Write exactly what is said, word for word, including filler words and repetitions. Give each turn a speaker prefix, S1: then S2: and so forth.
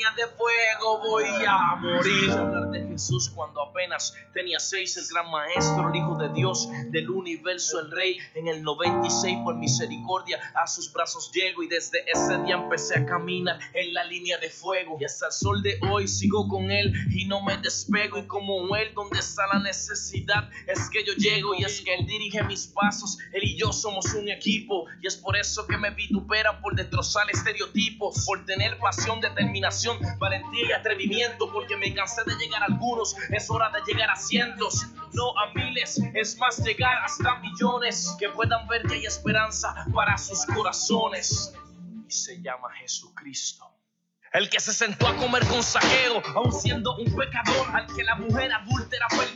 S1: línea de fuego voy a morir. Hablar de Jesús cuando apenas tenía seis, el gran maestro, el hijo de Dios, del universo, el rey. En el noventa y seis por misericordia a sus brazos llego, y desde ese día empecé a caminar en la línea de fuego, y hasta el sol de hoy sigo con él y no me despego. Y como él, donde está la necesidad es que yo llego, y es que él dirige mis pasos, él y yo somos un equipo, y es por eso que me vituperan por destrozar estereotipos, por tener pasión, determinación, valentía y atrevimiento, porque me cansé de llegar a algunos, es hora de llegar a cientos, no a miles, es más llegar hasta millones, que puedan ver que hay esperanza para sus corazones, y se llama Jesucristo. El que se sentó a comer con Saqueo, aun siendo un pecador, al que la mujer adúltera fue el